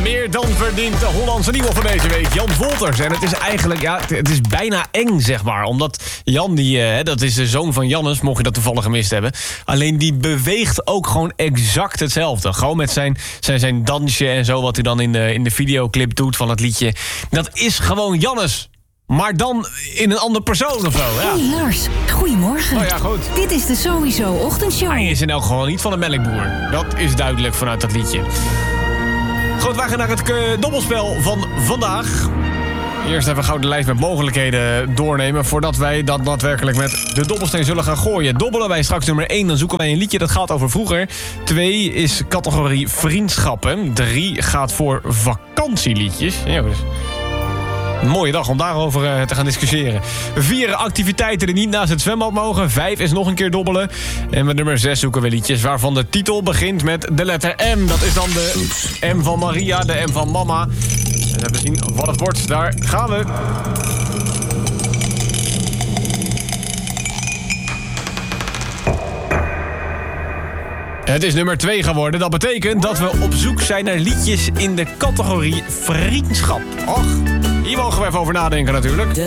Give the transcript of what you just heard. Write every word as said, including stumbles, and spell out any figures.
meer dan verdient de Hollandse nieuwe van deze week. Jan Wolters. En het is eigenlijk, ja, het is bijna eng, zeg maar. Omdat Jan, die, uh, dat is de zoon van Jannes, mocht je dat toevallig gemist hebben. Alleen die beweegt ook gewoon exact hetzelfde. Gewoon met zijn, zijn, zijn dansje en zo, wat hij dan in de, in de videoclip doet van het liedje. Dat is gewoon Jannes. Maar dan in een andere persoon of zo. Ja. Hey Lars, goedemorgen. Oh ja, goed. Dit is de Sowieso Ochtendshow. Hij is in elk geval niet van een melkboer. Dat is duidelijk vanuit dat liedje. Goed, wij gaan naar het uh, dobbelspel van vandaag. Eerst even gauw de lijst met mogelijkheden doornemen, voordat wij dat daadwerkelijk met de dobbelsteen zullen gaan gooien. Dobbelen wij straks nummer één, dan zoeken wij een liedje dat gaat over vroeger. twee is categorie vriendschappen. drie gaat voor vakantieliedjes. Ja, dus een mooie dag om daarover uh, te gaan discussiëren. vier activiteiten die niet naast het zwembad mogen. vijf is nog een keer dobbelen. En met nummer zes zoeken we liedjes waarvan de titel begint met de letter M. Dat is dan de M van Maria, de M van mama. En even zien wat het wordt. Daar gaan we. Het is nummer twee geworden. Dat betekent dat we op zoek zijn naar liedjes in de categorie vriendschap. Och, hier mogen we even over nadenken natuurlijk.